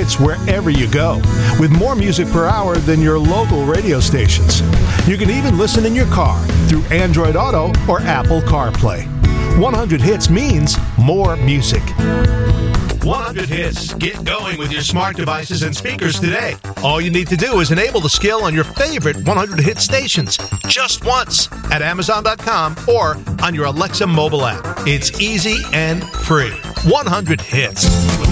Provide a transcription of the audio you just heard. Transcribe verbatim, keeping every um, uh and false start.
hits wherever you go, with more music per hour than your local radio stations. You can even listen in your car through Android Auto or Apple CarPlay. one hundred hits means more music. one hundred hits. Get going with your smart devices and speakers today. All you need to do is enable the skill on your favorite one hundred hit stations just once at Amazon dot com or on your Alexa mobile app. It's easy and free. one hundred hits.